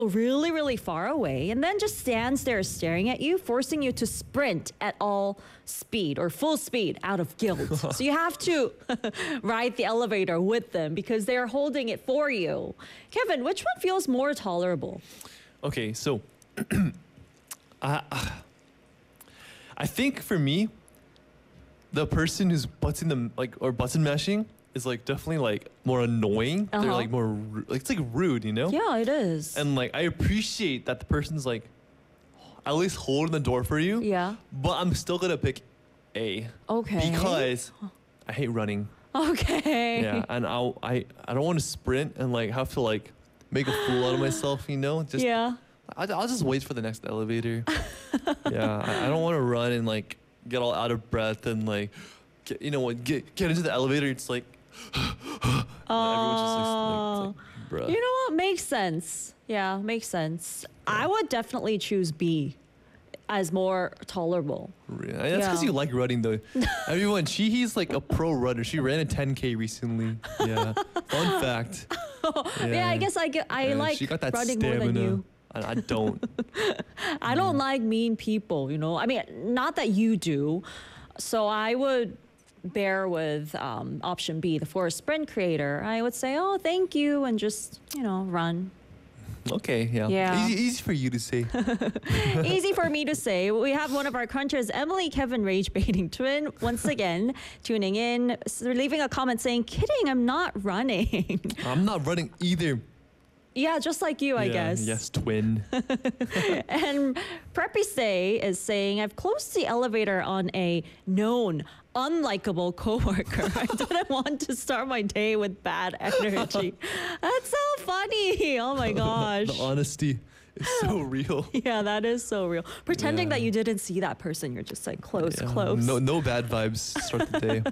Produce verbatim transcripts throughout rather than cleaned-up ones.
really, really far away and then just stands there staring at you, forcing you to sprint at all speed or full speed out of guilt. So you have to ride the elevator with them because they're holding it for you. Kevin, which one feels more tolerable? Okay, so I, I think for me, the person who's button them like or button mashing is like definitely like more annoying. Uh-huh. They're like more ru- like it's like rude, you know? Yeah, it is. And like I appreciate that the person's like at least holding the door for you. Yeah. But I'm still gonna pick A. Okay. Because I hate running. Okay. Yeah, and I I I don't want to sprint and like have to like make a fool out of myself, you know? Just Yeah. I, I'll just wait for the next elevator. Yeah, I, I don't want to run and like get all out of breath and like get, you know what get get into the elevator. It's like everyone's just like, like, it's like bruh. You know what? Makes sense. Yeah, makes sense. I would definitely choose B as more tolerable. Really? That's because Yeah. you like running though. Everyone, she he's like a pro runner. She ran a ten K recently. Yeah, fun fact. Yeah, I guess I get, I Yeah, like she got that running stamina. more than you. I, I don't. I don't like mean people, you know. I mean, not that you do. So I would bear with um, option B, the forest sprint creator. I would say, oh, thank you, and just, you know, run. Okay, yeah. Yeah. Easy, easy for you to say. Easy for me to say. We have one of our crunchers, Emily Kevin Rage Baiting Twin, once again tuning in, s- leaving a comment saying, kidding, I'm not running. I'm not running either. Yeah, just like you, I Yeah, guess. Yes, twin. And Preppy Say is saying, I've closed the elevator on a known, unlikable coworker. I didn't want to start my day with bad energy. That's so funny. Oh my gosh. The honesty is so real. Yeah, that is so real. Pretending Yeah. that you didn't see that person, you're just like close, Yeah. close. No, no bad vibes. Start the day.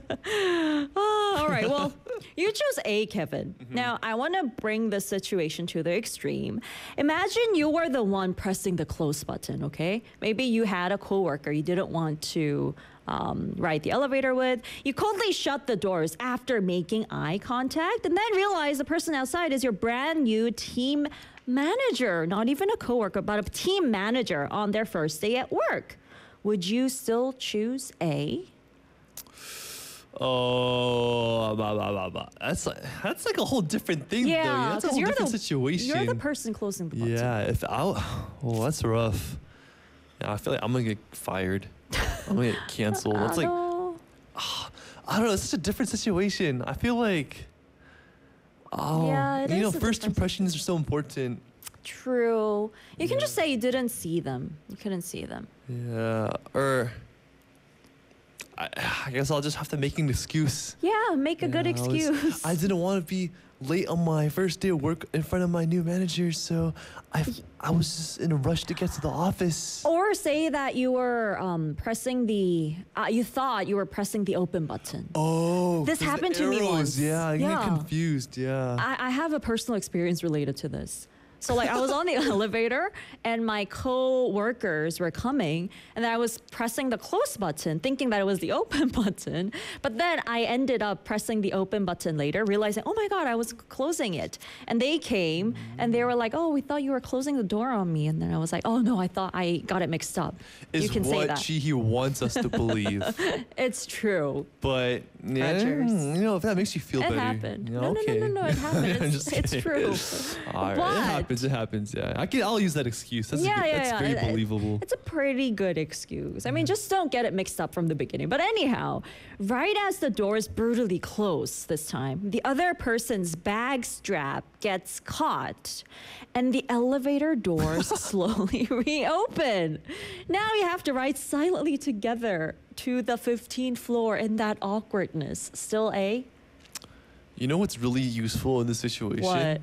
Oh, all right. Well, you choose A, Kevin. Now, I want to bring the situation to the extreme. Imagine you were the one pressing the close button, okay? Maybe you had a coworker you didn't want to um, ride the elevator with. You coldly shut the doors after making eye contact and then realize the person outside is your brand new team manager, not even a coworker, but a team manager on their first day at work. Would you still choose A? Oh, blah, blah, blah, blah. That's like that's like a whole different thing, though. Yeah, That's a 'cause whole you're different the situation. You're the person closing the button. Yeah, if I, oh, that's rough. Yeah, I feel like I'm gonna get fired. I'm gonna get canceled. That's like no. I don't know. It's such a different situation. I feel like, oh, Yeah, it you know, is a first different impressions are so important. True. You can just say you didn't see them. You couldn't see them. Yeah, or I, I guess I'll just have to make an excuse. Yeah, make a good Yeah, I was- excuse. I didn't want to be late on my first day of work in front of my new manager, so I I was just in a rush to get to the office. Or say that you were um, pressing the, uh, you thought you were pressing the open button. Oh, This 'cause the happened to me arrows, once. Yeah, I Yeah. get confused. Yeah. I, I have a personal experience related to this. So like I was on the elevator and my co-workers were coming and I was pressing the close button thinking that it was the open button. But then I ended up pressing the open button later, realizing, oh my God, I was closing it. And they came and they were like, oh, we thought you were closing the door on me. And then I was like, oh no, I thought I got it mixed up. Is you can say what that. Chihi wants us to believe. It's true. But yeah, Badgers. you know, if that makes you feel It better. happened. Yeah, No, no, no, okay. no, no, it happened. I'm It's, just it's kidding. true. All right, But- it happens. It happens. Yeah, I can. I'll use that excuse. That's Yeah, a good, yeah, that's yeah. very It- it- believable. It's a pretty good excuse. I mean, just don't get it mixed up from the beginning. But anyhow, right as the doors brutally close this time, the other person's bag strap gets caught and the elevator doors slowly reopen. Now you have to ride silently together to the fifteenth floor in that awkwardness. Still A? You know what's really useful in this situation? What?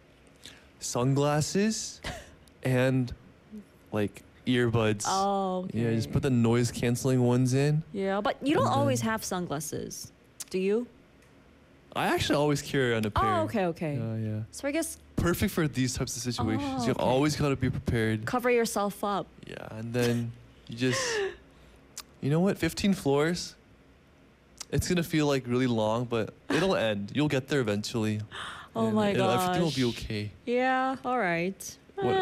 Sunglasses and like earbuds. Oh, okay. Yeah, just put the noise canceling ones in. Yeah, but you don't And always then- have sunglasses, do you? I actually always carry on a pair. Oh, okay, okay. Yeah, yeah. So I guess Perfect for these types of situations. Oh, You okay. always gotta be prepared. cover yourself up. Yeah, and then you just, you know what? fifteen floors. It's gonna feel like really long, but it'll end. You'll get there eventually. Oh And my it'll- Everything will gosh. be okay. Yeah, all right.